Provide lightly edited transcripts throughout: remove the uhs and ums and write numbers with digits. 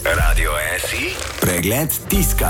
Radio SI, pregled tiska.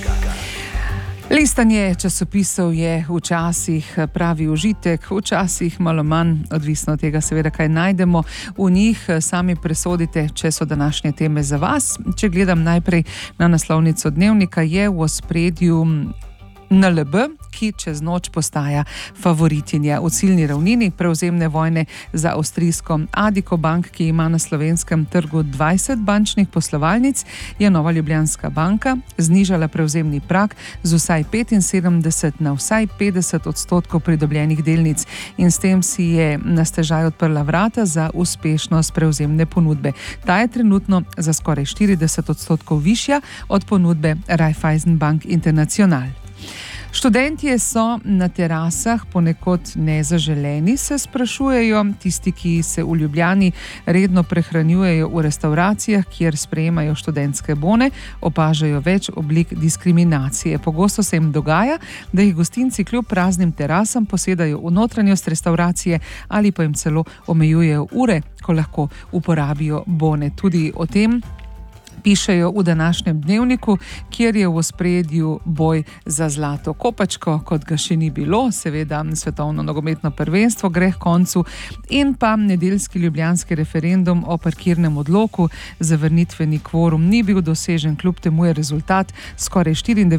Listanje časopisov je včasih pravi užitek, včasih malo manj, odvisno od tega seveda, kaj najdemo v njih. Sami presodite, če so današnje teme za vas. Če gledam najprej na naslovnico Dnevnika, je v ospredju NLB, ki čez noč postaja favoritinja v ciljni ravnini prevzemne vojne za avstrijsko Addiko Bank, ki ima na slovenskem trgu 20 bančnih poslovalnic, je Nova Ljubljanska banka znižala prevzemni prag z vsaj 75 na vsaj 50% pridobljenih delnic in s tem si je na stežaj odprla vrata za uspešnost prevzemne ponudbe. Ta je trenutno za skoraj 40% višja od ponudbe Raiffeisen Bank International. Študentje so na terasah ponekod nezaželeni, se sprašujejo. Tisti, ki se v Ljubljani redno prehranjujejo v restavracijah, kjer sprejemajo študentske bone, opažajo več oblik diskriminacije. Pogosto se jim dogaja, da jih gostinci kljub praznim terasam posedajo v notranjost restavracije ali pa jim celo omejujejo ure, ko lahko uporabijo bone. Tudi o tem pišejo v današnjem Dnevniku, kjer je v ospredju boj za zlato kopačko, kot ga še ni bilo, seveda svetovno nogometno prvenstvo gre k koncu in pa nedeljski ljubljanski referendum o parkirnem odloku. Zavrnitveni kvorum ni bil dosežen, kljub temu je rezultat skoraj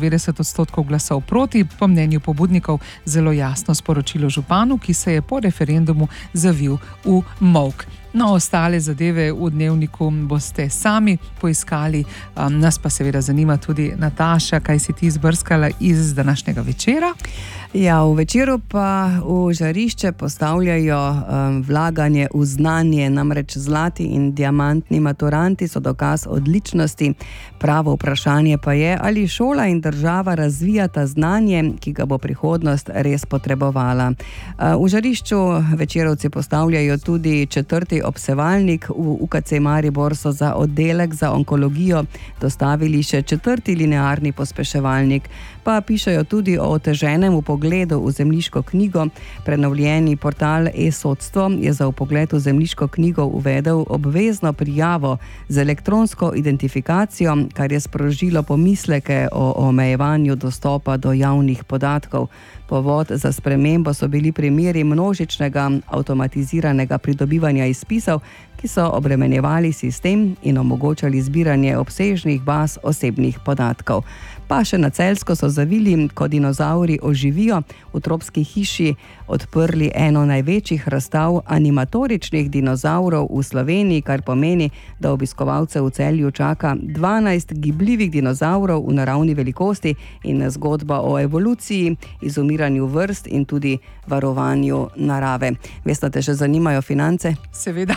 94% glasov proti, po mnenju pobudnikov zelo jasno sporočilo županu, ki se je po referendumu zavil v molk. No, ostale zadeve v Dnevniku boste sami poiskali. Nas pa seveda zanima tudi Nataša, kaj si ti izbrskala iz današnjega večera? Ja, v Večeru pa v žarišče postavljajo vlaganje v znanje, namreč zlati in diamantni maturanti so dokaz odličnosti. Pravo vprašanje pa je, ali šola in država razvijata znanje, ki ga bo prihodnost res potrebovala. V žarišču Večerovci postavljajo tudi 4. obsevalnik. V UKC Maribor so za oddelek za onkologijo dostavili še 4. linearni pospeševalnik. Pa pišejo tudi o oteženem vpogledu v zemljiško knjigo. Prenovljeni portal e-sodstvo je za vpogled v zemljiško knjigo uvedel obvezno prijavo z elektronsko identifikacijo, kar je sprožilo pomisleke o omejevanju dostopa do javnih podatkov. Povod za spremembo so bili primeri množičnega avtomatiziranega pridobivanja izpisov, ki so obremenjevali sistem in omogočali zbiranje obsežnih baz osebnih podatkov. Pa še na Celjsko so zavili, ko dinozauri oživijo. V tropski hiši odprli eno največjih razstav animatoričnih dinozaurov v Sloveniji, kar pomeni, da obiskovalce v Celju čaka 12 gibljivih dinozaurov v naravni velikosti in zgodba o evoluciji, izumiranju vrst in tudi varovanju narave. Veste, te še zanimajo finance? Seveda.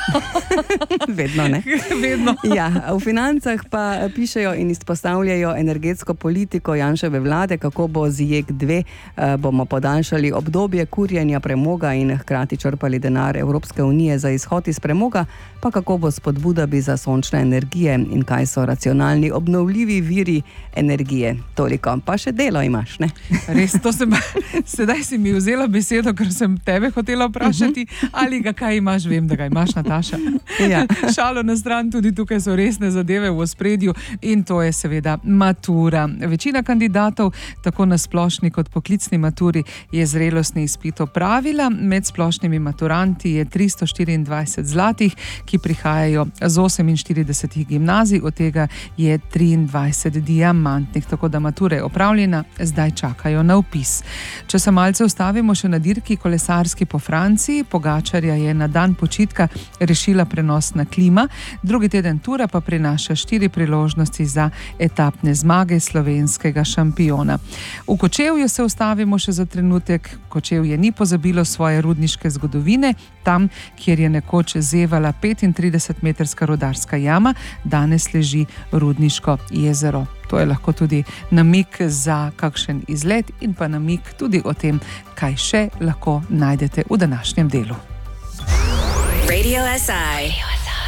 Vedno, ne? Vedno. Ja, v Financah pa pišejo in izpostavljajo energetsko politiko Janševe vlade, kako bo z JEK2 bomo podaljšali obdobje kurjenja premoga in hkrati črpali denar Evropske unije za izhod iz premoga, pa kako bo s spodbudami za sončne energije in kaj so racionalni obnovljivi viri energije. Toliko, pa še delo imaš, ne? Res, sedaj si mi vzela besedo, ker sem tebe hotela vprašati, ali ga kaj imaš, vem, da ga imaš, Nataša. Ja. Šalo na stran, tudi tukaj so resne zadeve v ospredju in to je seveda matura. Večina kandidatov, tako na splošni kot poklicni maturi, je zrelostni izpit opravila. Med splošnimi maturanti je 324 zlatih, ki prihajajo z 48 gimnazij, od tega je 23 diamantnih, tako da matura je opravljena, zdaj čakajo na vpis. Če se malce ustavimo še na dirki kolesarski po Franciji, Pogačarja je na dan počitka rešila prenosna klima, drugi teden tura pa prinaša 4 priložnosti za etapne zmage slovenskega šampiona. V Kočevju se ustavimo še za trenutek. Kočevje ni pozabilo svoje rudniške zgodovine. Tam, kjer je nekoč zevala 35-metrska rudarska jama, danes leži rudniško jezero. To je lahko tudi namig za kakšen izlet in pa namig tudi o tem, kaj še lahko najdete v današnjem delu. Radio SI.